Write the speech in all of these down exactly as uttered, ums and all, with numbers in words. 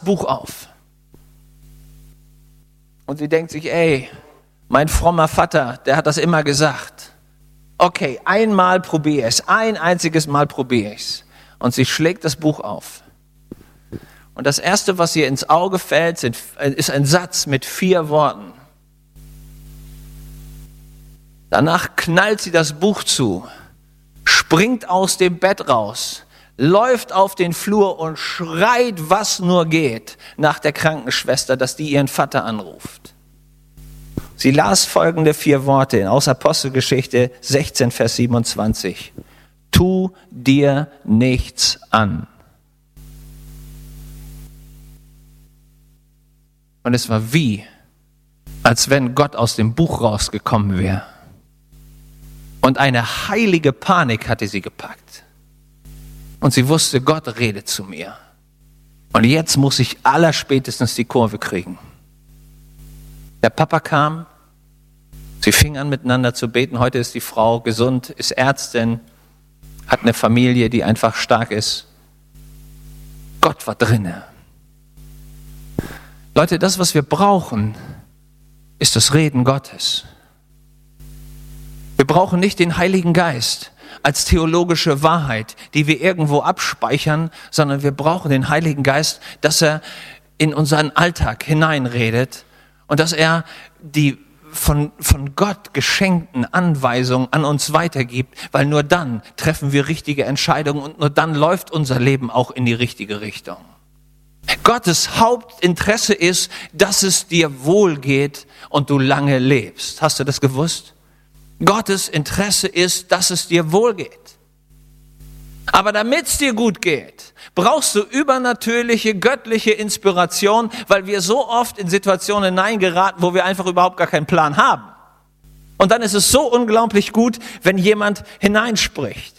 Buch auf. Und sie denkt sich, ey, mein frommer Vater, der hat das immer gesagt. Okay, einmal probiere ich es, ein einziges Mal probiere ich es. Und sie schlägt das Buch auf. Und das Erste, was ihr ins Auge fällt, sind, ist ein Satz mit vier Worten. Danach knallt sie das Buch zu, springt aus dem Bett raus, läuft auf den Flur und schreit, was nur geht, nach der Krankenschwester, dass die ihren Vater anruft. Sie las folgende vier Worte aus Apostelgeschichte sechzehn, Vers siebenundzwanzig. Tu dir nichts an. Und es war wie, als wenn Gott aus dem Buch rausgekommen wäre. Und eine heilige Panik hatte sie gepackt. Und sie wusste, Gott redet zu mir. Und jetzt muss ich allerspätestens die Kurve kriegen. Der Papa kam, sie fingen an miteinander zu beten. Heute ist die Frau gesund, ist Ärztin, hat eine Familie, die einfach stark ist. Gott war drinne. Leute, das, was wir brauchen, ist das Reden Gottes. Wir brauchen nicht den Heiligen Geist als theologische Wahrheit, die wir irgendwo abspeichern, sondern wir brauchen den Heiligen Geist, dass er in unseren Alltag hineinredet und dass er die von, von Gott geschenkten Anweisungen an uns weitergibt, weil nur dann treffen wir richtige Entscheidungen und nur dann läuft unser Leben auch in die richtige Richtung. Gottes Hauptinteresse ist, dass es dir wohl geht und du lange lebst. Hast du das gewusst? Gottes Interesse ist, dass es dir wohl geht. Aber damit es dir gut geht, brauchst du übernatürliche, göttliche Inspiration, weil wir so oft in Situationen hineingeraten, wo wir einfach überhaupt gar keinen Plan haben. Und dann ist es so unglaublich gut, wenn jemand hineinspricht.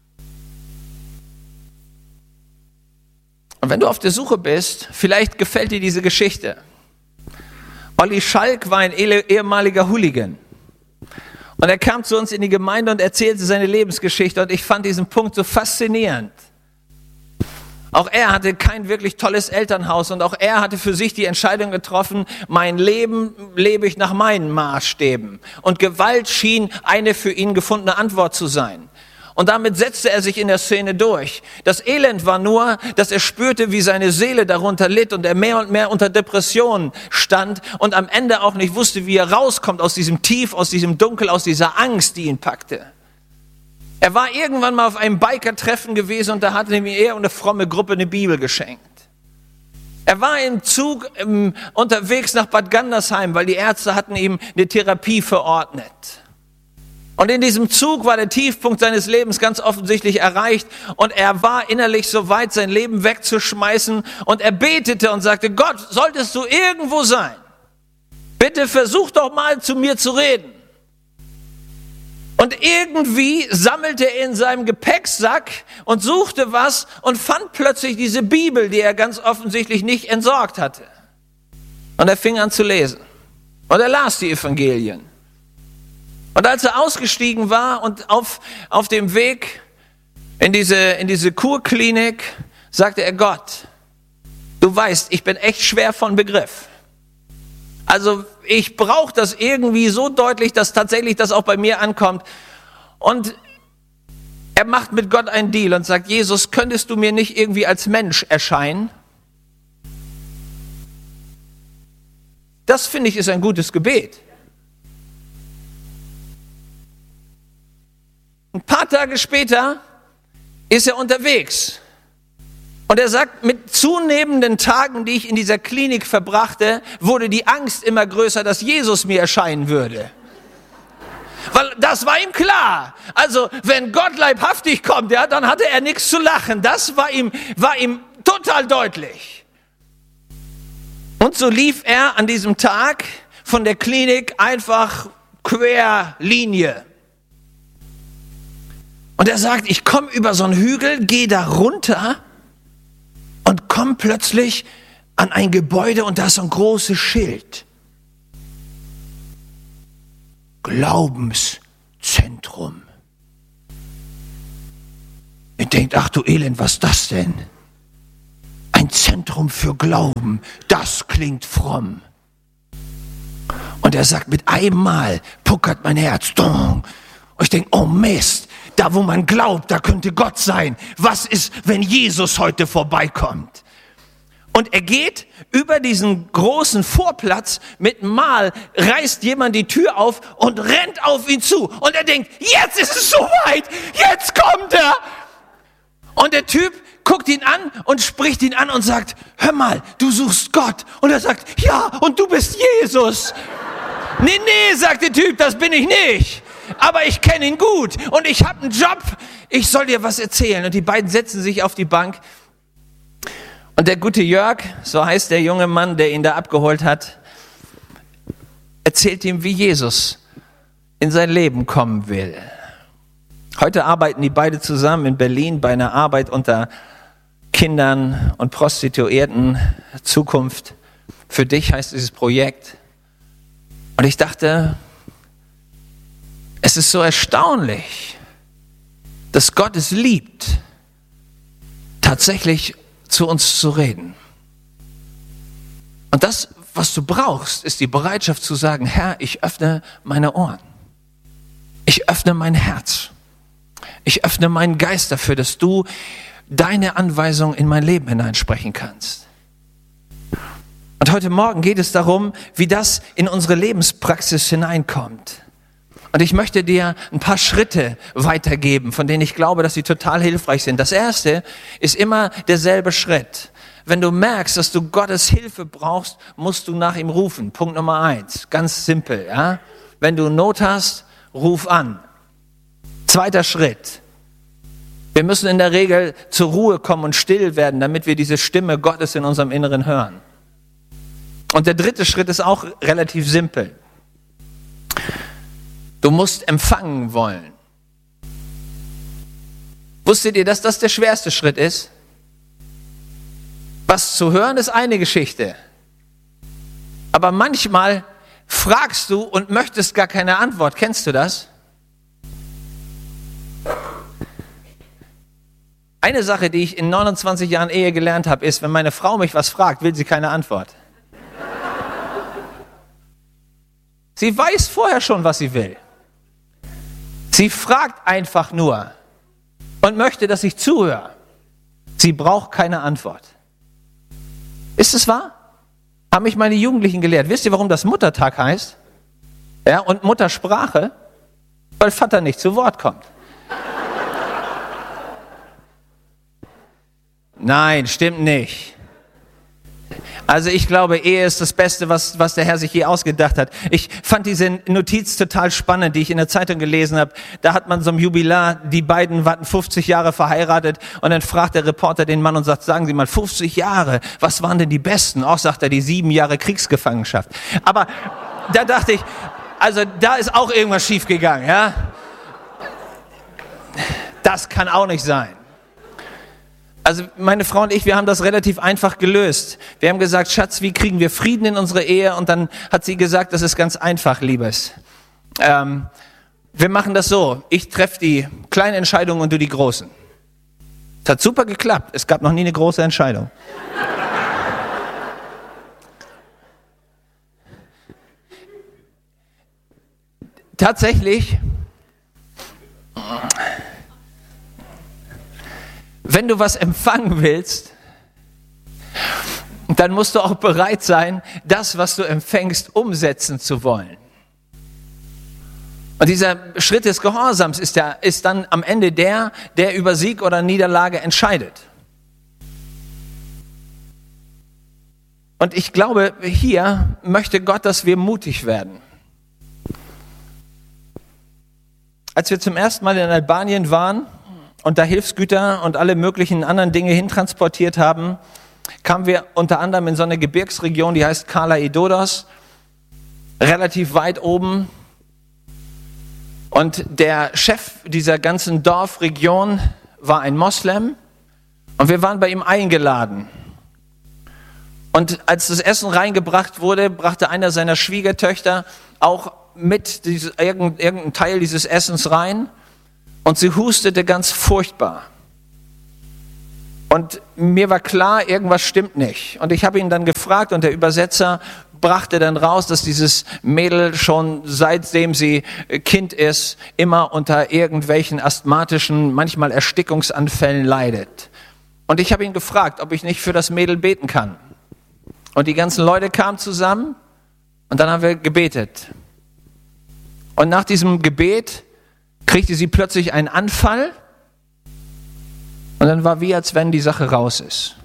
Und wenn du auf der Suche bist, vielleicht gefällt dir diese Geschichte. Olli Schalk war ein ehemaliger Hooligan. Und er kam zu uns in die Gemeinde und erzählte seine Lebensgeschichte. Und ich fand diesen Punkt so faszinierend. Auch er hatte kein wirklich tolles Elternhaus. Und auch er hatte für sich die Entscheidung getroffen, mein Leben lebe ich nach meinen Maßstäben. Und Gewalt schien eine für ihn gefundene Antwort zu sein. Und damit setzte er sich in der Szene durch. Das Elend war nur, dass er spürte, wie seine Seele darunter litt und er mehr und mehr unter Depressionen stand und am Ende auch nicht wusste, wie er rauskommt aus diesem Tief, aus diesem Dunkel, aus dieser Angst, die ihn packte. Er war irgendwann mal auf einem Biker-Treffen gewesen und da hatte ihm er und eine fromme Gruppe eine Bibel geschenkt. Er war im Zug im, unterwegs nach Bad Gandersheim, weil die Ärzte hatten ihm eine Therapie verordnet. Und in diesem Zug war der Tiefpunkt seines Lebens ganz offensichtlich erreicht und er war innerlich so weit, sein Leben wegzuschmeißen und er betete und sagte, Gott, solltest du irgendwo sein? Bitte versuch doch mal zu mir zu reden. Und irgendwie sammelte er in seinem Gepäcksack und suchte was und fand plötzlich diese Bibel, die er ganz offensichtlich nicht entsorgt hatte. Und er fing an zu lesen. Und er las die Evangelien. Und als er ausgestiegen war und auf, auf dem Weg in diese, in diese Kurklinik, sagte er, Gott, du weißt, ich bin echt schwer von Begriff. Also ich brauche das irgendwie so deutlich, dass tatsächlich das auch bei mir ankommt. Und er macht mit Gott einen Deal und sagt, Jesus, könntest du mir nicht irgendwie als Mensch erscheinen? Das finde ich ist ein gutes Gebet. Ein paar Tage später ist er unterwegs und er sagt, mit zunehmenden Tagen, die ich in dieser Klinik verbrachte, wurde die Angst immer größer, dass Jesus mir erscheinen würde. Weil das war ihm klar. Also wenn Gott leibhaftig kommt, ja, dann hatte er nichts zu lachen. Das war ihm, war ihm total deutlich. Und so lief er an diesem Tag von der Klinik einfach quer Linie. Und er sagt, ich komme über so einen Hügel, gehe da runter und komme plötzlich an ein Gebäude und da ist so ein großes Schild. Glaubenszentrum. Ich denke, ach du Elend, was ist das denn? Ein ein Zentrum für Glauben, das klingt fromm. Und er sagt, mit einem Mal puckert mein Herz. Und ich denke, oh Mist, da wo man glaubt, da könnte Gott sein. Was ist, wenn Jesus heute vorbeikommt? Und er geht über diesen großen Vorplatz, mit einem Mal reißt jemand die Tür auf und rennt auf ihn zu. Und er denkt, jetzt ist es soweit, jetzt kommt er. Und der Typ guckt ihn an und spricht ihn an und sagt, hör mal, du suchst Gott. Und er sagt, ja, und du bist Jesus. Nee, nee, sagt der Typ, das bin ich nicht. Aber ich kenne ihn gut und ich habe einen Job. Ich soll dir was erzählen. Und die beiden setzen sich auf die Bank. Und der gute Jörg, so heißt der junge Mann, der ihn da abgeholt hat, erzählt ihm, wie Jesus in sein Leben kommen will. Heute arbeiten die beide zusammen in Berlin bei einer Arbeit unter Kindern und Prostituierten. Zukunft für dich heißt dieses Projekt. Und ich dachte, es ist so erstaunlich, dass Gott es liebt, tatsächlich zu uns zu reden. Und das, was du brauchst, ist die Bereitschaft zu sagen, Herr, ich öffne meine Ohren. Ich öffne mein Herz. Ich öffne meinen Geist dafür, dass du deine Anweisung in mein Leben hineinsprechen kannst. Und heute Morgen geht es darum, wie das in unsere Lebenspraxis hineinkommt. Und ich möchte dir ein paar Schritte weitergeben, von denen ich glaube, dass sie total hilfreich sind. Das erste ist immer derselbe Schritt. Wenn du merkst, dass du Gottes Hilfe brauchst, musst du nach ihm rufen. Punkt Nummer eins. Ganz simpel, ja. Wenn du Not hast, ruf an. Zweiter Schritt. Wir müssen in der Regel zur Ruhe kommen und still werden, damit wir diese Stimme Gottes in unserem Inneren hören. Und der dritte Schritt ist auch relativ simpel. Du musst empfangen wollen. Wusstet ihr, dass das der schwerste Schritt ist? Was zu hören ist eine Geschichte. Aber manchmal fragst du und möchtest gar keine Antwort. Kennst du das? Eine Sache, die ich in neunundzwanzig Jahren Ehe gelernt habe, ist, wenn meine Frau mich was fragt, will sie keine Antwort. Sie weiß vorher schon, was sie will. Sie fragt einfach nur und möchte, dass ich zuhöre. Sie braucht keine Antwort. Ist es wahr? Haben mich meine Jugendlichen gelehrt. Wisst ihr, warum das Muttertag heißt? Ja, und Muttersprache? Weil Vater nicht zu Wort kommt. Nein, stimmt nicht. Also ich glaube, Ehe ist das Beste, was, was der Herr sich je ausgedacht hat. Ich fand diese Notiz total spannend, die ich in der Zeitung gelesen habe. Da hat man so ein Jubilar, die beiden warten fünfzig Jahre verheiratet und dann fragt der Reporter den Mann und sagt, sagen Sie mal, fünfzig Jahre, was waren denn die besten? Auch sagt er, die sieben Jahre Kriegsgefangenschaft. Aber da dachte ich, also da ist auch irgendwas schiefgegangen, ja? Das kann auch nicht sein. Also meine Frau und ich, wir haben das relativ einfach gelöst. Wir haben gesagt, Schatz, wie kriegen wir Frieden in unsere Ehe? Und dann hat sie gesagt, das ist ganz einfach, Liebes. Ähm, wir machen das so, ich treffe die kleinen Entscheidungen und du die großen. Es hat super geklappt, es gab noch nie eine große Entscheidung. Tatsächlich, wenn du was empfangen willst, dann musst du auch bereit sein, das, was du empfängst, umsetzen zu wollen. Und dieser Schritt des Gehorsams ist, der, ist dann am Ende der, der über Sieg oder Niederlage entscheidet. Und ich glaube, hier möchte Gott, dass wir mutig werden. Als wir zum ersten Mal in Albanien waren und da Hilfsgüter und alle möglichen anderen Dinge hintransportiert haben, kamen wir unter anderem in so eine Gebirgsregion, die heißt Kala-Idodos, relativ weit oben. Und der Chef dieser ganzen Dorfregion war ein Moslem und wir waren bei ihm eingeladen. Und als das Essen reingebracht wurde, brachte einer seiner Schwiegertöchter auch mit dieses, irgendein Teil dieses Essens rein und sie hustete ganz furchtbar. Und mir war klar, irgendwas stimmt nicht. Und ich habe ihn dann gefragt und der Übersetzer brachte dann raus, dass dieses Mädel schon seitdem sie Kind ist, immer unter irgendwelchen asthmatischen, manchmal Erstickungsanfällen leidet. Und ich habe ihn gefragt, ob ich nicht für das Mädel beten kann. Und die ganzen Leute kamen zusammen und dann haben wir gebetet. Und nach diesem Gebet kriegte sie plötzlich einen Anfall und dann war wie, als wenn die Sache raus ist.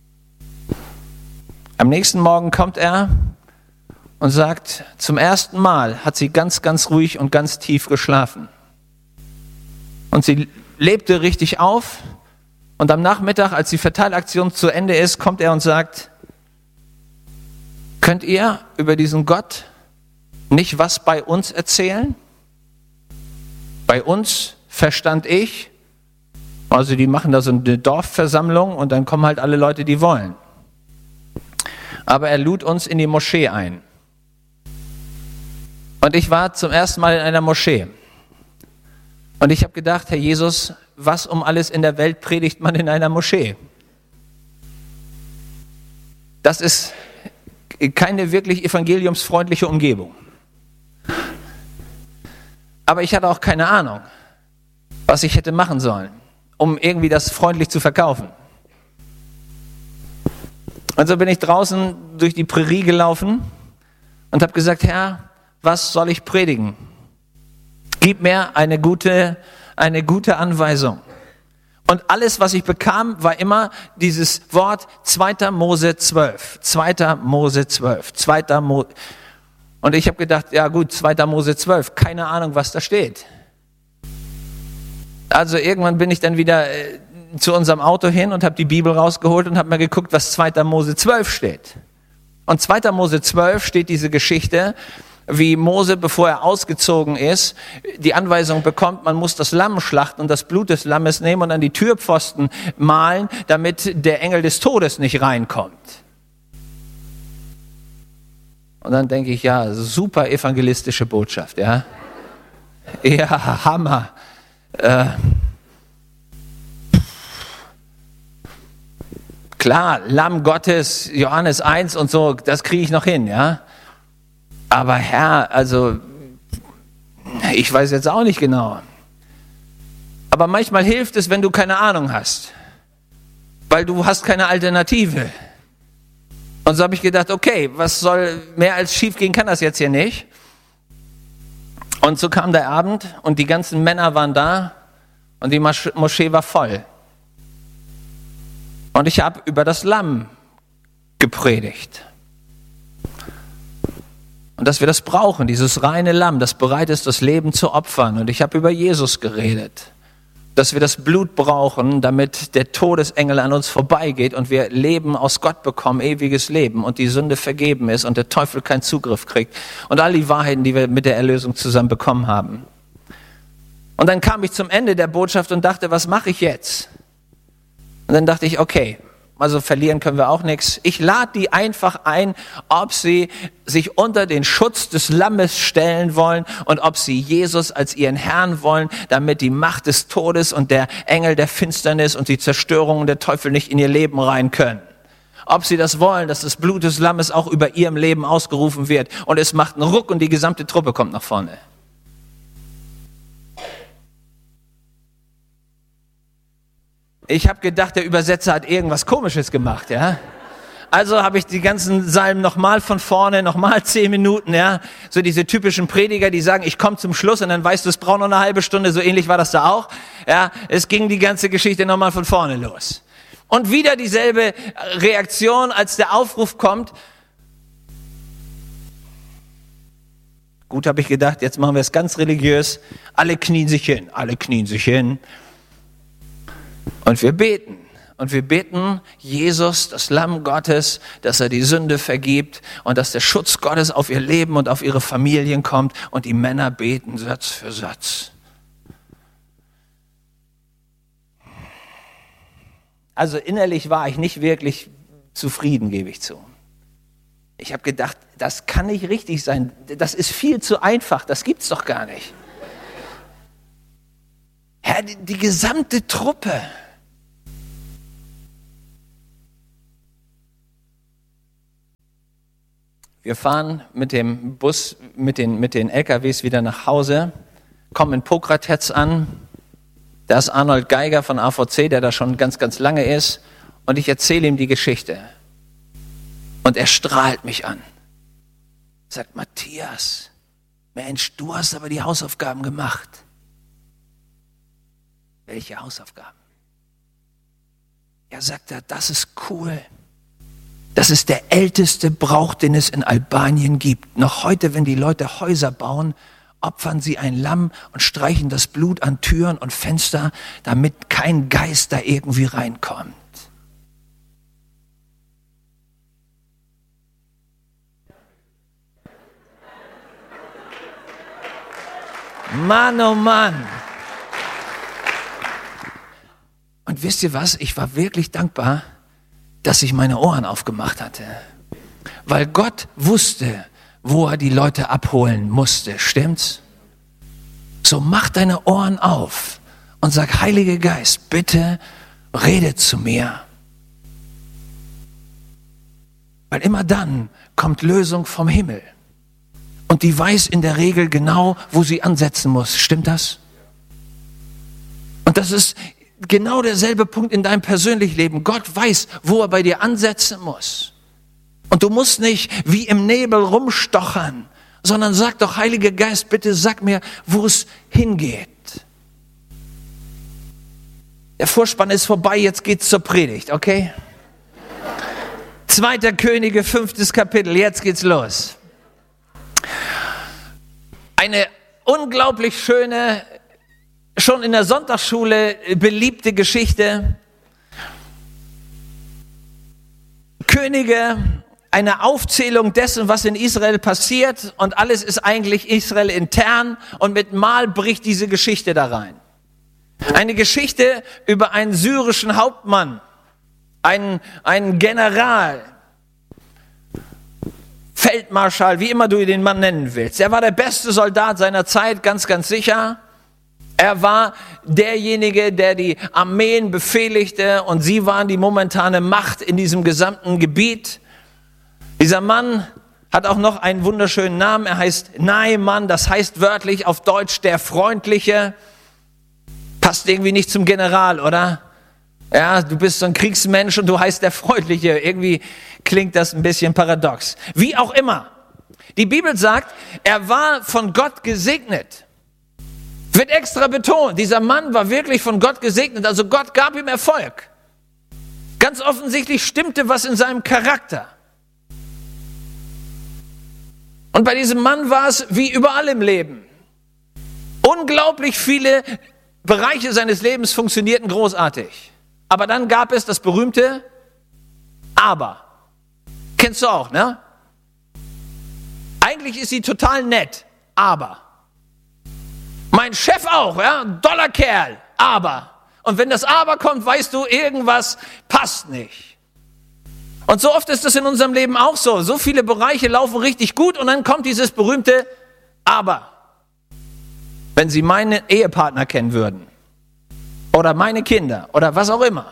Am nächsten Morgen kommt er und sagt, zum ersten Mal hat sie ganz, ganz ruhig und ganz tief geschlafen. Und sie lebte richtig auf. Und am Nachmittag, als die Verteilaktion zu Ende ist, kommt er und sagt, könnt ihr über diesen Gott nicht was bei uns erzählen? Bei uns verstand ich, also die machen da so eine Dorfversammlung und dann kommen halt alle Leute, die wollen. Aber er lud uns in die Moschee ein. Und ich war zum ersten Mal in einer Moschee. Und ich habe gedacht, Herr Jesus, was um alles in der Welt predigt man in einer Moschee? Das ist keine wirklich evangeliumsfreundliche Umgebung. Aber ich hatte auch keine Ahnung, was ich hätte machen sollen, um irgendwie das freundlich zu verkaufen. Und so bin ich draußen durch die Prärie gelaufen und habe gesagt, Herr, was soll ich predigen? Gib mir eine gute, eine gute Anweisung. Und alles, was ich bekam, war immer dieses Wort zweiter Mose zwölf. zweiter Mose zwölf. zweiter Mose. Und ich habe gedacht, ja gut, zweiter Mose zwölf. Keine Ahnung, was da steht. Also irgendwann bin ich dann wieder äh, zu unserem Auto hin und habe die Bibel rausgeholt und habe mal geguckt, was zweiter Mose zwölf steht. Und zweiter Mose zwölf steht diese Geschichte, wie Mose, bevor er ausgezogen ist, die Anweisung bekommt, man muss das Lamm schlachten und das Blut des Lammes nehmen und an die Türpfosten malen, damit der Engel des Todes nicht reinkommt. Und dann denke ich, ja, super evangelistische Botschaft, ja. Ja, Hammer. Äh, klar, Lamm Gottes, Johannes eins und so, das kriege ich noch hin, ja. Aber Herr, also, ich weiß jetzt auch nicht genau. Aber manchmal hilft es, wenn du keine Ahnung hast. Weil du hast keine Alternative. Und so habe ich gedacht, okay, was soll, mehr als schief gehen kann das jetzt hier nicht. Und so kam der Abend und die ganzen Männer waren da und die Moschee war voll. Und ich habe über das Lamm gepredigt. Und dass wir das brauchen, dieses reine Lamm, das bereit ist, das Leben zu opfern. Und ich habe über Jesus geredet. Dass wir das Blut brauchen, damit der Todesengel an uns vorbeigeht und wir Leben aus Gott bekommen, ewiges Leben und die Sünde vergeben ist und der Teufel keinen Zugriff kriegt. Und all die Wahrheiten, die wir mit der Erlösung zusammen bekommen haben. Und dann kam ich zum Ende der Botschaft und dachte, was mache ich jetzt? Und dann dachte ich, okay, also verlieren können wir auch nichts. Ich lade die einfach ein, ob sie sich unter den Schutz des Lammes stellen wollen und ob sie Jesus als ihren Herrn wollen, damit die Macht des Todes und der Engel der Finsternis und die Zerstörung und der Teufel nicht in ihr Leben rein können. Ob sie das wollen, dass das Blut des Lammes auch über ihrem Leben ausgerufen wird und es macht einen Ruck und die gesamte Truppe kommt nach vorne. Ich habe gedacht, der Übersetzer hat irgendwas Komisches gemacht, ja. Also habe ich die ganzen Psalmen nochmal von vorne, nochmal zehn Minuten, ja. So diese typischen Prediger, die sagen, ich komme zum Schluss und dann weißt du, es braucht noch eine halbe Stunde, so ähnlich war das da auch. Ja, es ging die ganze Geschichte nochmal von vorne los. Und wieder dieselbe Reaktion, als der Aufruf kommt. Gut, habe ich gedacht, jetzt machen wir es ganz religiös. Alle knien sich hin, alle knien sich hin. Und wir beten. Und wir bitten Jesus, das Lamm Gottes, dass er die Sünde vergibt und dass der Schutz Gottes auf ihr Leben und auf ihre Familien kommt. Und die Männer beten Satz für Satz. Also innerlich war ich nicht wirklich zufrieden, gebe ich zu. Ich habe gedacht, das kann nicht richtig sein. Das ist viel zu einfach. Das gibt's doch gar nicht. Herr, die, die gesamte Truppe. Wir fahren mit dem Bus, mit den, mit den L K Ws wieder nach Hause, kommen in Pokratetz an. Da ist Arnold Geiger von A V C, der da schon ganz, ganz lange ist. Und ich erzähle ihm die Geschichte. Und er strahlt mich an. Sagt, Matthias, Mensch, du hast aber die Hausaufgaben gemacht. Welche Hausaufgaben? Ja, sagt er, das ist cool. Das ist der älteste Brauch, den es in Albanien gibt. Noch heute, wenn die Leute Häuser bauen, opfern sie ein Lamm und streichen das Blut an Türen und Fenster, damit kein Geist da irgendwie reinkommt. Mann, oh Mann. Und wisst ihr was? Ich war wirklich dankbar, dass ich meine Ohren aufgemacht hatte. Weil Gott wusste, wo er die Leute abholen musste. Stimmt's? So mach deine Ohren auf und sag, Heiliger Geist, bitte rede zu mir. Weil immer dann kommt Lösung vom Himmel. Und die weiß in der Regel genau, wo sie ansetzen muss. Stimmt das? Und das ist genau derselbe Punkt in deinem persönlichen Leben. Gott weiß, wo er bei dir ansetzen muss. Und du musst nicht wie im Nebel rumstochern, sondern sag doch, Heiliger Geist, bitte sag mir, wo es hingeht. Der Vorspann ist vorbei, jetzt geht's zur Predigt, okay? Zweiter Könige, fünftes Kapitel, jetzt geht's los. Eine unglaublich schöne, schon in der Sonntagsschule beliebte Geschichte. Könige, eine Aufzählung dessen, was in Israel passiert, und alles ist eigentlich Israel intern, und mit Mal bricht diese Geschichte da rein. Eine Geschichte über einen syrischen Hauptmann, einen, einen General, Feldmarschall, wie immer du den Mann nennen willst. Er war der beste Soldat seiner Zeit, ganz, ganz sicher. Er war derjenige, der die Armeen befehligte, und sie waren die momentane Macht in diesem gesamten Gebiet. Dieser Mann hat auch noch einen wunderschönen Namen. Er heißt Naaman, das heißt wörtlich auf Deutsch der Freundliche. Passt irgendwie nicht zum General, oder? Ja, du bist so ein Kriegsmensch und du heißt der Freundliche. Irgendwie klingt das ein bisschen paradox. Wie auch immer. Die Bibel sagt, er war von Gott gesegnet. Wird extra betont, dieser Mann war wirklich von Gott gesegnet. Also Gott gab ihm Erfolg. Ganz offensichtlich stimmte was in seinem Charakter. Und bei diesem Mann war es wie überall im Leben. Unglaublich viele Bereiche seines Lebens funktionierten großartig. Aber dann gab es das berühmte Aber. Kennst du auch, ne? Eigentlich ist sie total nett, aber. Mein Chef auch, ja, doller Kerl, aber. Und wenn das Aber kommt, weißt du, irgendwas passt nicht. Und so oft ist das in unserem Leben auch so. So viele Bereiche laufen richtig gut und dann kommt dieses berühmte Aber. Wenn Sie meinen Ehepartner kennen würden. Oder meine Kinder oder was auch immer.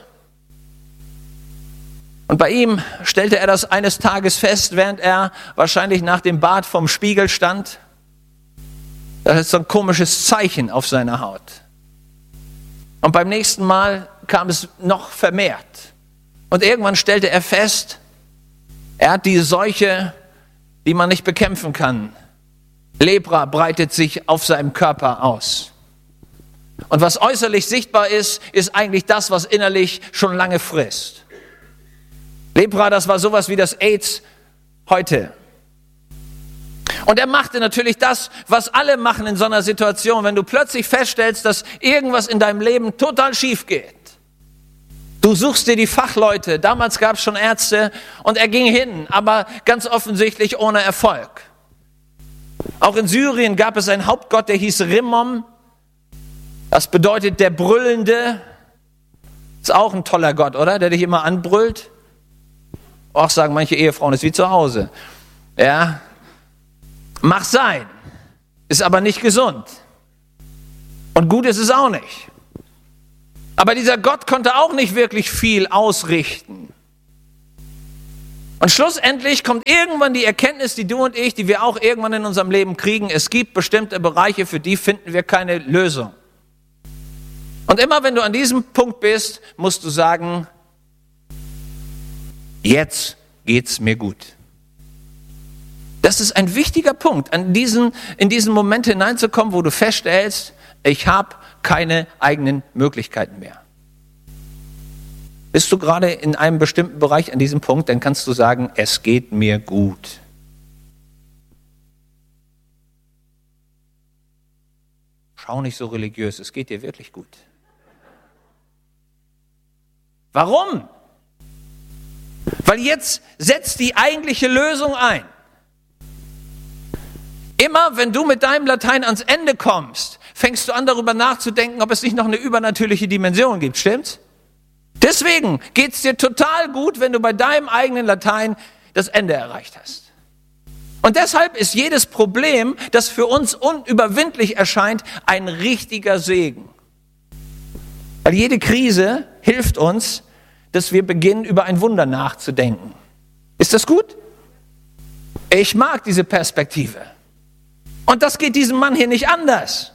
Und bei ihm stellte er das eines Tages fest, während er wahrscheinlich nach dem Bad vorm Spiegel stand. Da ist so ein komisches Zeichen auf seiner Haut. Und beim nächsten Mal kam es noch vermehrt. Und irgendwann stellte er fest, er hat die Seuche, die man nicht bekämpfen kann. Lepra breitet sich auf seinem Körper aus. Und was äußerlich sichtbar ist, ist eigentlich das, was innerlich schon lange frisst. Lepra, das war sowas wie das AIDS heute. Und er machte natürlich das, was alle machen in so einer Situation, wenn du plötzlich feststellst, dass irgendwas in deinem Leben total schief geht. Du suchst dir die Fachleute, damals gab es schon Ärzte, und er ging hin, aber ganz offensichtlich ohne Erfolg. Auch in Syrien gab es einen Hauptgott, der hieß Rimmon. Das bedeutet der Brüllende. Ist auch ein toller Gott, oder? Der dich immer anbrüllt. Auch sagen manche Ehefrauen, ist wie zu Hause. Ja, mach sein. Ist aber nicht gesund. Und gut ist es auch nicht. Aber dieser Gott konnte auch nicht wirklich viel ausrichten. Und schlussendlich kommt irgendwann die Erkenntnis, die du und ich, die wir auch irgendwann in unserem Leben kriegen, es gibt bestimmte Bereiche, für die finden wir keine Lösung. Und immer wenn du an diesem Punkt bist, musst du sagen, jetzt geht's mir gut. Das ist ein wichtiger Punkt, an diesen, in diesen Moment hineinzukommen, wo du feststellst, ich habe keine eigenen Möglichkeiten mehr. Bist du gerade in einem bestimmten Bereich an diesem Punkt, dann kannst du sagen, es geht mir gut. Schau nicht so religiös, es geht dir wirklich gut. Warum? Weil jetzt setzt die eigentliche Lösung ein. Immer wenn du mit deinem Latein ans Ende kommst, fängst du an, darüber nachzudenken, ob es nicht noch eine übernatürliche Dimension gibt, stimmt's? Deswegen geht's dir total gut, wenn du bei deinem eigenen Latein das Ende erreicht hast. Und deshalb ist jedes Problem, das für uns unüberwindlich erscheint, ein richtiger Segen. Weil jede Krise hilft uns, dass wir beginnen, über ein Wunder nachzudenken. Ist das gut? Ich mag diese Perspektive. Und das geht diesem Mann hier nicht anders.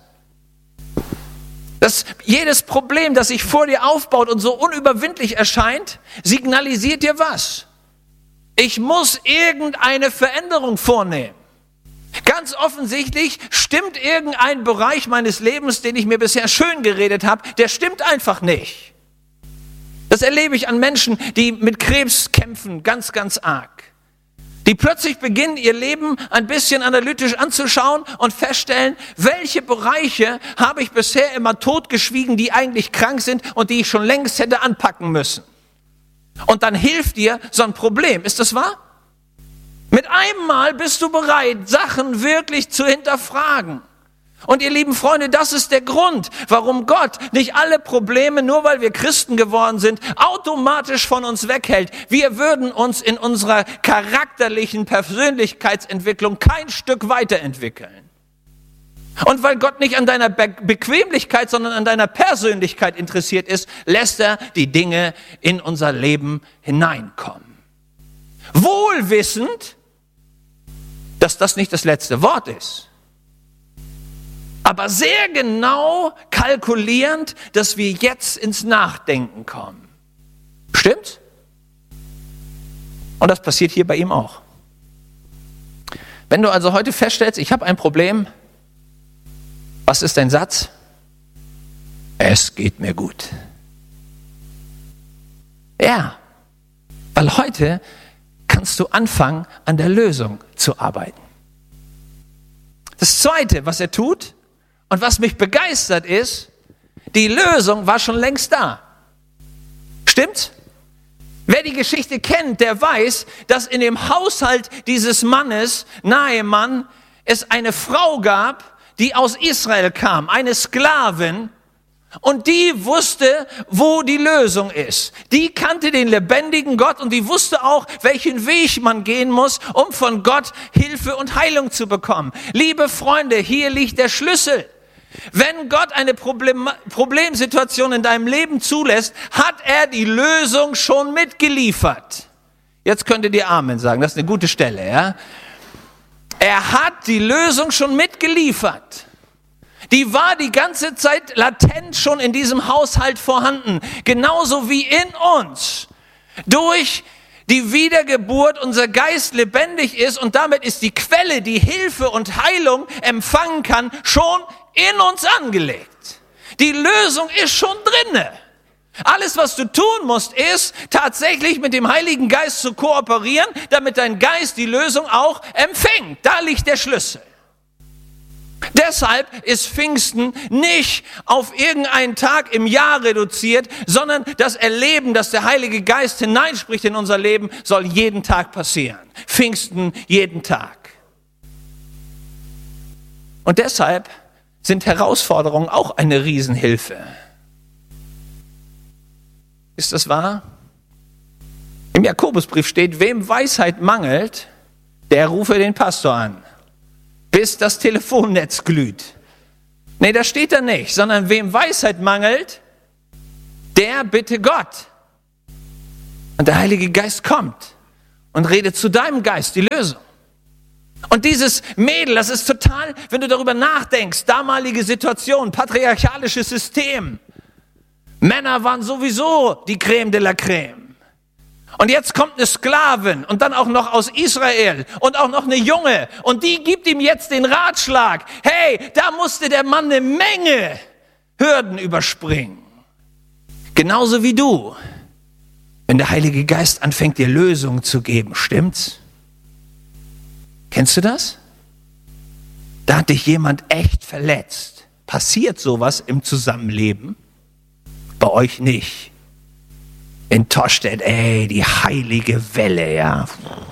Dass jedes Problem, das sich vor dir aufbaut und so unüberwindlich erscheint, signalisiert dir was? Ich muss irgendeine Veränderung vornehmen. Ganz offensichtlich stimmt irgendein Bereich meines Lebens, den ich mir bisher schön geredet habe, der stimmt einfach nicht. Das erlebe ich an Menschen, die mit Krebs kämpfen, ganz, ganz arg. Die plötzlich beginnen, ihr Leben ein bisschen analytisch anzuschauen und feststellen, welche Bereiche habe ich bisher immer totgeschwiegen, die eigentlich krank sind und die ich schon längst hätte anpacken müssen. Und dann hilft dir so ein Problem. Ist das wahr? Mit einem Mal bist du bereit, Sachen wirklich zu hinterfragen. Und ihr lieben Freunde, das ist der Grund, warum Gott nicht alle Probleme, nur weil wir Christen geworden sind, automatisch von uns weghält. Wir würden uns in unserer charakterlichen Persönlichkeitsentwicklung kein Stück weiterentwickeln. Und weil Gott nicht an deiner Be- Bequemlichkeit, sondern an deiner Persönlichkeit interessiert ist, lässt er die Dinge in unser Leben hineinkommen. Wohlwissend, dass das nicht das letzte Wort ist. Aber sehr genau kalkulierend, dass wir jetzt ins Nachdenken kommen. Stimmt? Und das passiert hier bei ihm auch. Wenn du also heute feststellst, ich habe ein Problem, was ist dein Satz? Es geht mir gut. Ja, weil heute kannst du anfangen, an der Lösung zu arbeiten. Das Zweite, was er tut, und was mich begeistert ist, die Lösung war schon längst da. Stimmt's? Wer die Geschichte kennt, der weiß, dass in dem Haushalt dieses Mannes, Naemann, es eine Frau gab, die aus Israel kam, eine Sklavin, und die wusste, wo die Lösung ist. Die kannte den lebendigen Gott und die wusste auch, welchen Weg man gehen muss, um von Gott Hilfe und Heilung zu bekommen. Liebe Freunde, hier liegt der Schlüssel. Wenn Gott eine Problem, Problemsituation in deinem Leben zulässt, hat er die Lösung schon mitgeliefert. Jetzt könntet ihr Amen sagen, das ist eine gute Stelle, ja? Er hat die Lösung schon mitgeliefert. Die war die ganze Zeit latent schon in diesem Haushalt vorhanden. Genauso wie in uns. Durch die Wiedergeburt unser Geist lebendig ist und damit ist die Quelle, die Hilfe und Heilung empfangen kann, schon in uns angelegt. Die Lösung ist schon drinne. Alles, was du tun musst, ist tatsächlich mit dem Heiligen Geist zu kooperieren, damit dein Geist die Lösung auch empfängt. Da liegt der Schlüssel. Deshalb ist Pfingsten nicht auf irgendeinen Tag im Jahr reduziert, sondern das Erleben, dass der Heilige Geist hineinspricht in unser Leben, soll jeden Tag passieren. Pfingsten jeden Tag. Und deshalb sind Herausforderungen auch eine Riesenhilfe. Ist das wahr? Im Jakobusbrief steht, wem Weisheit mangelt, der rufe den Pastor an, bis das Telefonnetz glüht. Nee, das steht da nicht, sondern wem Weisheit mangelt, der bitte Gott. Und der Heilige Geist kommt und rede zu deinem Geist die Lösung. Und dieses Mädel, das ist total, wenn du darüber nachdenkst, damalige Situation, patriarchalisches System. Männer waren sowieso die Creme de la Creme. Und jetzt kommt eine Sklavin und dann auch noch aus Israel und auch noch eine Junge. Und die gibt ihm jetzt den Ratschlag, hey, da musste der Mann eine Menge Hürden überspringen. Genauso wie du. Wenn der Heilige Geist anfängt, dir Lösungen zu geben, stimmt's? Kennst du das? Da hat dich jemand echt verletzt. Passiert sowas im Zusammenleben? Bei euch nicht. In Tostedt, ey, die heilige Welle, ja.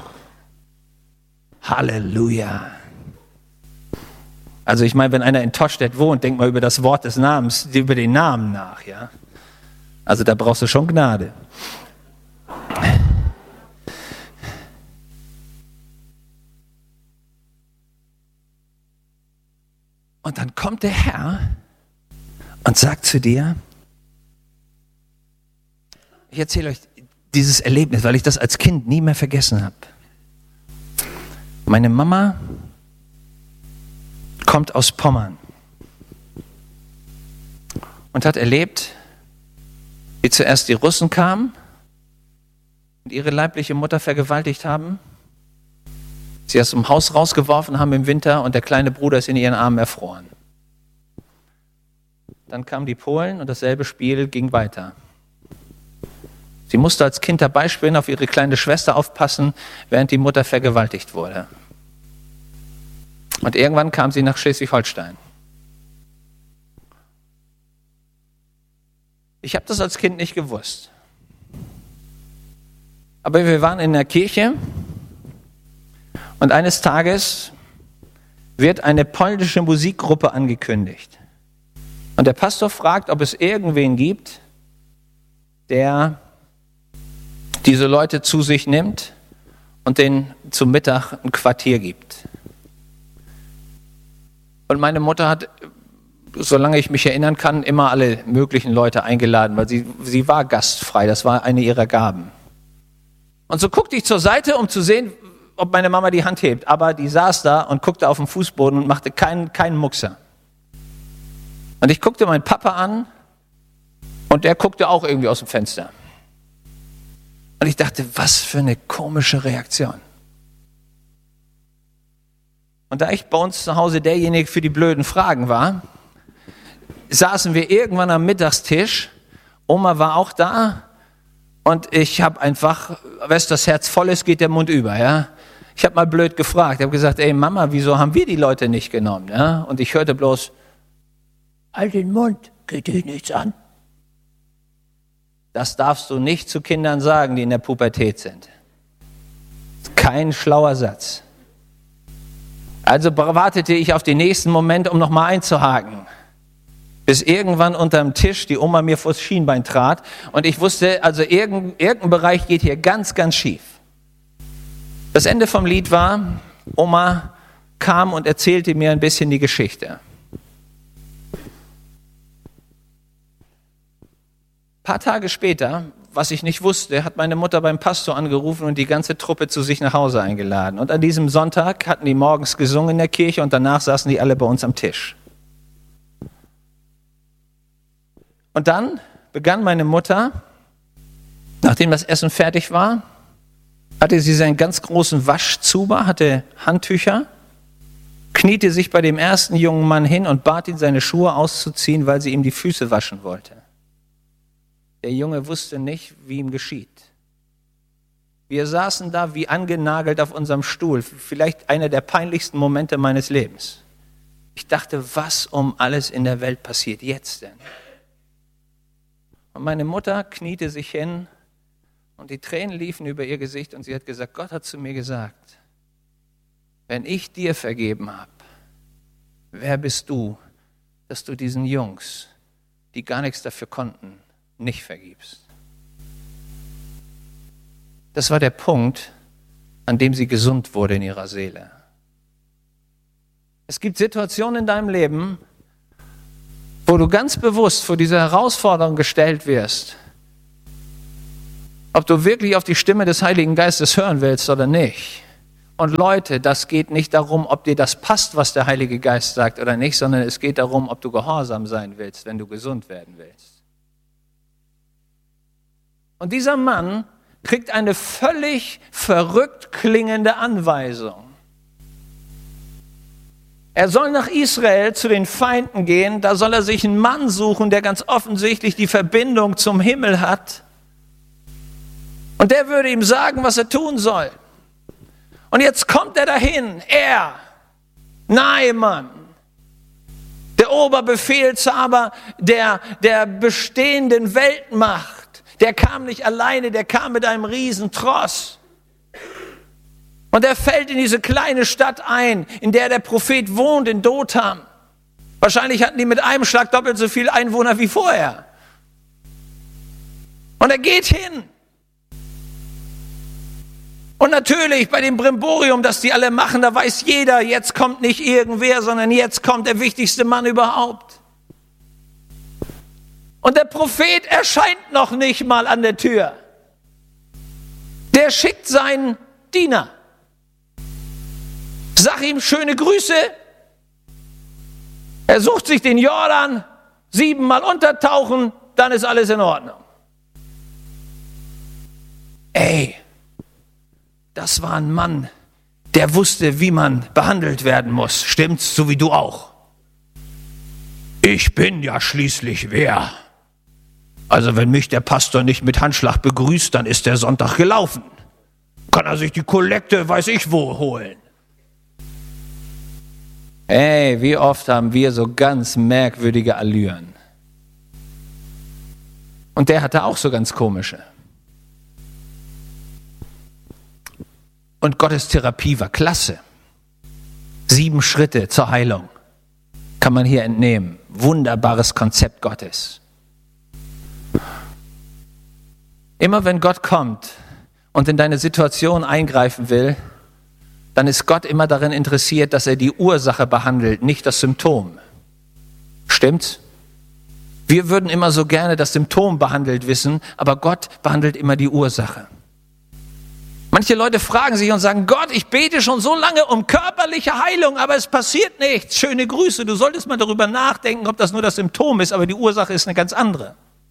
Halleluja. Also ich meine, wenn einer in Tostedt wohnt, denk mal über das Wort des Namens, über den Namen nach, ja. Also da brauchst du schon Gnade. Und dann kommt der Herr und sagt zu dir, ich erzähle euch dieses Erlebnis, weil ich das als Kind nie mehr vergessen habe. Meine Mama kommt aus Pommern und hat erlebt, wie zuerst die Russen kamen und ihre leibliche Mutter vergewaltigt haben, sie aus dem Haus rausgeworfen haben im Winter und der kleine Bruder ist in ihren Armen erfroren. Dann kamen die Polen und dasselbe Spiel ging weiter. Sie musste als Kind dabei spielen, auf ihre kleine Schwester aufpassen, während die Mutter vergewaltigt wurde. Und irgendwann kam sie nach Schleswig-Holstein. Ich habe das als Kind nicht gewusst. Aber wir waren in der Kirche und eines Tages wird eine polnische Musikgruppe angekündigt. Und der Pastor fragt, ob es irgendwen gibt, der diese Leute zu sich nimmt und denen zum Mittag ein Quartier gibt. Und meine Mutter hat, solange ich mich erinnern kann, immer alle möglichen Leute eingeladen, weil sie, sie war gastfrei, das war eine ihrer Gaben. Und so guckte ich zur Seite, um zu sehen, ob meine Mama die Hand hebt. Aber die saß da und guckte auf den Fußboden und machte keinen, keinen Muckser. Und ich guckte meinen Papa an und der guckte auch irgendwie aus dem Fenster. Und ich dachte, was für eine komische Reaktion. Und da ich bei uns zu Hause derjenige für die blöden Fragen war, saßen wir irgendwann am Mittagstisch. Oma war auch da und ich habe einfach, wenn das Herz voll ist, geht der Mund über. Ja? Ich habe mal blöd gefragt. Ich habe gesagt, ey Mama, wieso haben wir die Leute nicht genommen? Ja? Und ich hörte bloß, halt den Mund, geht dich nichts an. Das darfst du nicht zu Kindern sagen, die in der Pubertät sind. Kein schlauer Satz. Also wartete ich auf den nächsten Moment, um nochmal einzuhaken. Bis irgendwann unterm Tisch die Oma mir vors Schienbein trat und ich wusste, also irgendein, irgendein Bereich geht hier ganz, ganz schief. Das Ende vom Lied war, Oma kam und erzählte mir ein bisschen die Geschichte. Ein paar Tage später, was ich nicht wusste, hat meine Mutter beim Pastor angerufen und die ganze Truppe zu sich nach Hause eingeladen. Und an diesem Sonntag hatten die morgens gesungen in der Kirche und danach saßen die alle bei uns am Tisch. Und dann begann meine Mutter, nachdem das Essen fertig war, hatte sie seinen ganz großen Waschzuber, hatte Handtücher, kniete sich bei dem ersten jungen Mann hin und bat ihn, seine Schuhe auszuziehen, weil sie ihm die Füße waschen wollte. Der Junge wusste nicht, wie ihm geschieht. Wir saßen da wie angenagelt auf unserem Stuhl, vielleicht einer der peinlichsten Momente meines Lebens. Ich dachte, was um alles in der Welt passiert jetzt denn? Und meine Mutter kniete sich hin und die Tränen liefen über ihr Gesicht und sie hat gesagt, Gott hat zu mir gesagt, wenn ich dir vergeben habe, wer bist du, dass du diesen Jungs, die gar nichts dafür konnten, nicht vergibst? Das war der Punkt, an dem sie gesund wurde in ihrer Seele. Es gibt Situationen in deinem Leben, wo du ganz bewusst vor diese Herausforderung gestellt wirst. ob du wirklich auf die Stimme des Heiligen Geistes hören willst oder nicht. Und Leute, das geht nicht darum, ob dir das passt, was der Heilige Geist sagt oder nicht, sondern es geht darum, ob du gehorsam sein willst, wenn du gesund werden willst. Und dieser Mann kriegt eine völlig verrückt klingende Anweisung. Er soll nach Israel zu den Feinden gehen, da soll er sich einen Mann suchen, der ganz offensichtlich die Verbindung zum Himmel hat. Und der würde ihm sagen, was er tun soll. Und jetzt kommt er dahin, er, Naaman, der Oberbefehlshaber der, der bestehenden Weltmacht. Der kam nicht alleine, der kam mit einem Riesentross. Und er fällt in diese kleine Stadt ein, in der der Prophet wohnt, in Dotham. Wahrscheinlich hatten die mit einem Schlag doppelt so viele Einwohner wie vorher. Und er geht hin. Und natürlich bei dem Brimborium, das die alle machen, da weiß jeder, jetzt kommt nicht irgendwer, sondern jetzt kommt der wichtigste Mann überhaupt. Und der Prophet erscheint noch nicht mal an der Tür. Der schickt seinen Diener. Sag ihm schöne Grüße. Er sucht sich den Jordan, siebenmal untertauchen, dann ist alles in Ordnung. Ey, das war ein Mann, der wusste, wie man behandelt werden muss. Stimmt's, so wie du auch? Ich bin ja schließlich wer? Also wenn mich der Pastor nicht mit Handschlag begrüßt, dann ist der Sonntag gelaufen. Kann er sich die Kollekte, weiß ich wo, holen. Ey, wie oft haben wir so ganz merkwürdige Allüren. Und der hatte auch so ganz komische. Und Gottes Therapie war klasse. Sieben Schritte zur Heilung kann man hier entnehmen. Wunderbares Konzept Gottes. Immer wenn Gott kommt und in deine Situation eingreifen will, dann ist Gott immer darin interessiert, dass er die Ursache behandelt, nicht das Symptom. Stimmt's? Wir würden immer so gerne das Symptom behandelt wissen, aber Gott behandelt immer die Ursache. Manche Leute fragen sich und sagen, Gott, ich bete schon so lange um körperliche Heilung, aber es passiert nichts. Schöne Grüße, du solltest mal darüber nachdenken, ob das nur das Symptom ist, aber die Ursache ist eine ganz andere.